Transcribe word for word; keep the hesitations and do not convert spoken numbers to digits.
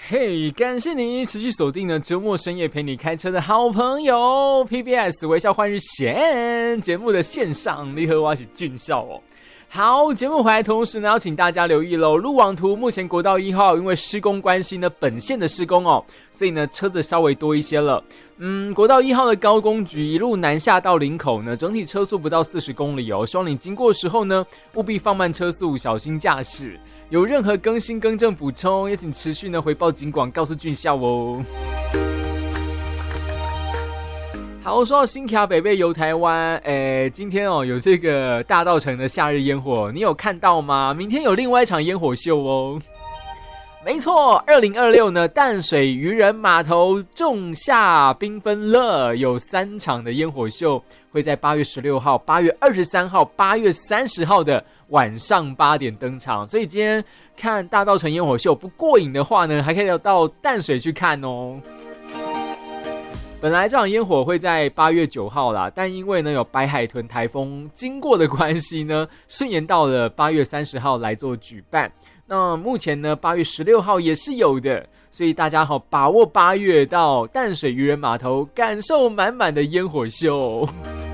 嘿，感谢你持续锁定呢周末深夜陪你开车的好朋友 P B S 微笑换日线节目的线上离合我是俊孝哦。好，节目回来同时呢，要请大家留意喽。路网图目前国道一号因为施工关系呢，本线的施工哦，所以呢车子稍微多一些了。嗯，国道一号的高工局一路南下到林口呢，整体车速不到四十公里哦。希望你经过的时候呢，务必放慢车速，小心驾驶。有任何更新更正补充，也请持续呢回报警广，告诉俊孝哦。好，说到新卡北北游台湾，诶，今天哦有这个大稻埕的夏日烟火，你有看到吗？明天有另外一场烟火秀哦。没错，二零二六呢，淡水渔人码头仲夏缤纷乐有三场的烟火秀，会在八月十六号、八月二十三号、八月三十号的晚上八点登场。所以今天看大稻埕烟火秀不过瘾的话呢，还可以到淡水去看哦。本来这场烟火会在八月九号啦，但因为呢有白海豚台风经过的关系呢，顺延到了八月三十号来做举办。那目前呢八月十六号也是有的，所以大家好把握八月到淡水渔人码头，感受满满的烟火秀。